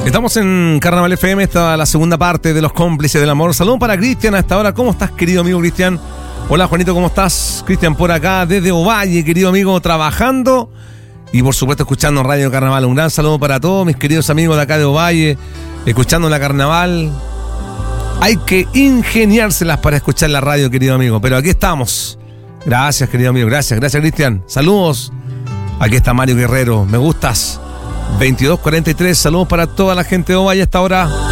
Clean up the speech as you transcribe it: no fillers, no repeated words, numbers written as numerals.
Estamos en Carnaval FM, esta es la segunda parte de Los Cómplices del Amor. Saludos para Cristian hasta ahora. ¿Cómo estás, querido amigo Cristian? Hola, Juanito, ¿cómo estás? Cristian por acá, desde Ovalle, querido amigo, trabajando y por supuesto escuchando Radio Carnaval. Un gran saludo para todos mis queridos amigos de acá de Ovalle, escuchando la Carnaval. Hay que ingeniárselas para escuchar la radio, querido amigo, pero aquí estamos. Gracias, querido amigo, gracias Cristian. Saludos. Aquí está Mario Guerrero, me gustas. 22:43, saludos para toda la gente de Ovalle hasta ahora.